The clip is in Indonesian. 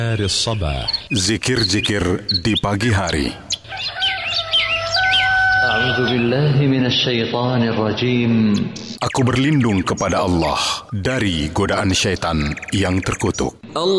Zikir-zikir di pagi hari. Aku berlindung kepada Allah dari godaan syaitan yang terkutuk.